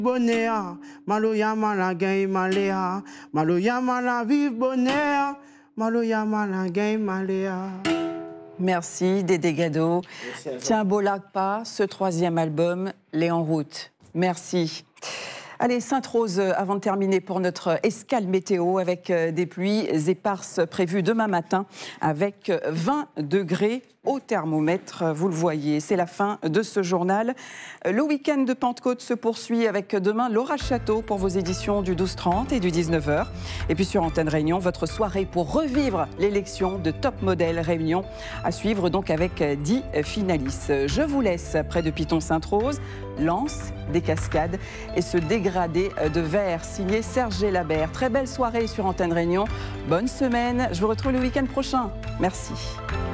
bonheur, maloyama la gain maléa, maloyama la vive bonheur, maloyama la gain maléa. Merci Dédé Gado. Tiens, Bolakpa, ce 3e album, l'est en route. Merci. Allez, Sainte-Rose, avant de terminer pour notre escale météo avec des pluies éparses prévues demain matin avec 20 degrés au thermomètre, vous le voyez. C'est la fin de ce journal. Le week-end de Pentecôte se poursuit avec demain Laura Château pour vos éditions du 12h30 et du 19h. Et puis sur Antenne Réunion, votre soirée pour revivre l'élection de Top Model Réunion à suivre donc avec 10 finalistes. Je vous laisse près de Piton-Sainte-Rose, Lens, des cascades et ce dégradé de verre signé Serge Labert. Très belle soirée sur Antenne Réunion. Bonne semaine. Je vous retrouve le week-end prochain. Merci.